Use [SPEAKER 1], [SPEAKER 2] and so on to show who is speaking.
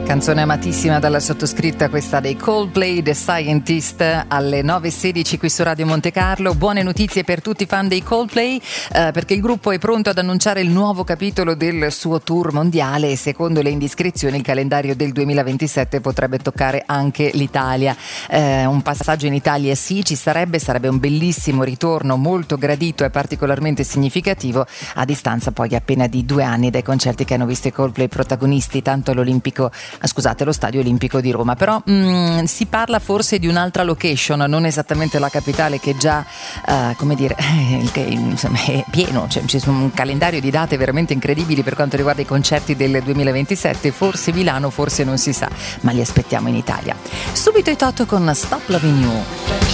[SPEAKER 1] Canzone amatissima dalla sottoscritta, questa dei Coldplay, The Scientist, alle 9:16 qui su Radio Monte Carlo. Buone notizie per tutti i fan dei Coldplay, perché il gruppo è pronto ad annunciare il nuovo capitolo del suo tour mondiale e secondo le indiscrezioni il calendario del 2027 potrebbe toccare anche l'Italia. Un passaggio in Italia sì, ci sarebbe un bellissimo ritorno, molto gradito e particolarmente significativo, a distanza poi appena di 2 anni dai concerti che hanno visto i Coldplay protagonisti tanto allo Stadio Olimpico di Roma. Però si parla forse di un'altra location, non esattamente la capitale, che già insomma, è pieno, cioè c'è un calendario di date veramente incredibili per quanto riguarda i concerti del 2027. Forse Milano, forse non si sa, ma li aspettiamo in Italia. Subito i Toto con Stop Loving You.